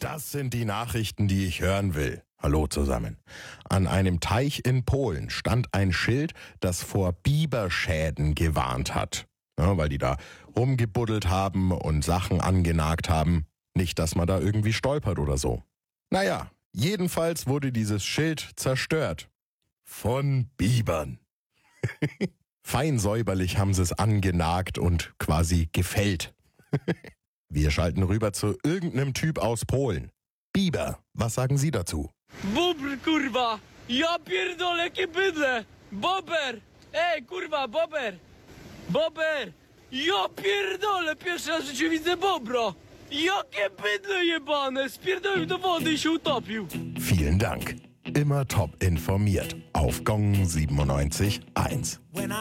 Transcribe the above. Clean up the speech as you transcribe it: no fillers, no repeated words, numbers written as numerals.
Das sind die Nachrichten, die ich hören will. Hallo zusammen. An einem Teich in Polen stand ein Schild, das vor Biberschäden gewarnt hat. Ja, weil die da rumgebuddelt haben und Sachen angenagt haben. Nicht, dass man da irgendwie stolpert oder so. Naja, jedenfalls wurde dieses Schild zerstört. Von Bibern. Fein säuberlich haben sie es angenagt und quasi gefällt. Wir schalten rüber zu irgendeinem Typ aus Polen. Biber, was sagen Sie dazu? Bobr, kurwa! Ja pierdolę, jakie bydle! Bober! Ej, kurwa, bober! Bober! Ja pierdolę, pierwszy raz w życiu widzę bobra! Jakie bydle jebane! Spierdolił do wody i się utopił! Vielen Dank. Immer top informiert auf Gong 97.1.